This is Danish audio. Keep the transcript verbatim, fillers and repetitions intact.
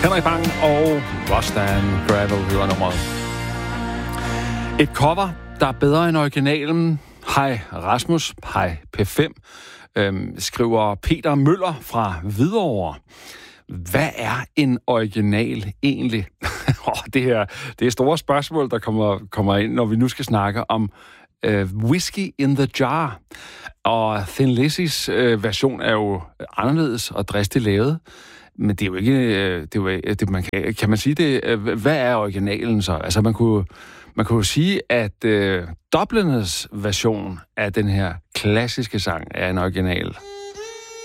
Henrik Bang og Rustan Gravel hedder nummeret. Et cover, der er bedre end originalen. Hej Rasmus, hej P fem, øhm, skriver Peter Møller fra Hvidovre. Hvad er en original egentlig? oh, det, her, det er store spørgsmål, der kommer, kommer ind, når vi nu skal snakke om øh, Whiskey in the Jar. Og Thin Lizzy's øh, version er jo anderledes og dristigt lavet. Men det er jo ikke... Øh, det er jo, det, man kan, kan man sige det? Øh, hvad er originalen så? Altså, man kunne, man kunne jo sige, at øh, Dubliners version af den her klassiske sang er en original.